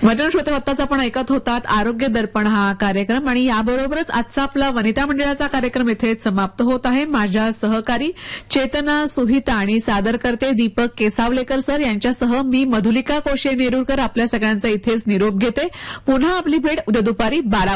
मैत्रीण श्रोते, आत्ताच आपण ऐकत होतात आरोग्य दर्पण हा कार्यक्रम आणि याबरोबरच आजचा आपला वनिता मंडळाचा कार्यक्रम इथेच समाप्त होत आहे. माझ्या सहकारी चेतना सुहिता आणि सादर करते दीपक केसावलेकर सर यांच्यासह मी मधुलिका कोशे नेरुरकर आपल्या सगळ्यांचा इथेच निरोप घेते. पुन्हा आपली भेट उद्या दुपारी 12